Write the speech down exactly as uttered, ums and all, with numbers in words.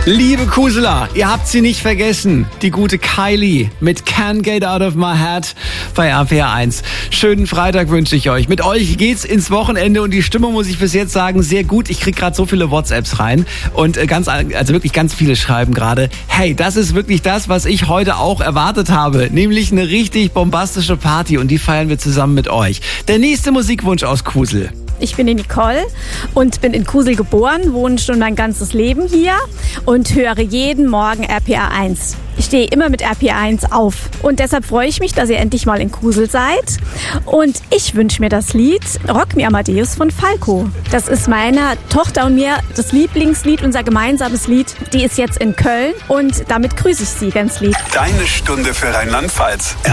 Liebe Kusela, ihr habt sie nicht vergessen. Die gute Kylie mit Can't Get Out of My Head bei R P R eins. Schönen Freitag wünsche ich euch. Mit euch geht's ins Wochenende und die Stimmung, muss ich bis jetzt sagen, sehr gut. Ich krieg gerade so viele WhatsApps rein und ganz, also wirklich ganz viele schreiben gerade, hey, das ist wirklich das, was ich heute auch erwartet habe, nämlich eine richtig bombastische Party und die feiern wir zusammen mit euch. Der nächste Musikwunsch aus Kusel. Ich bin die Nicole und bin in Kusel geboren, wohne schon mein ganzes Leben hier und höre jeden Morgen R P R eins. Ich stehe immer mit R P R eins auf und deshalb freue ich mich, dass ihr endlich mal in Kusel seid. Und ich wünsche mir das Lied Rock Me Amadeus von Falco. Das ist meiner Tochter und mir das Lieblingslied, unser gemeinsames Lied. Die ist jetzt in Köln und damit grüße ich sie ganz lieb. Deine Stunde für Rheinland-Pfalz.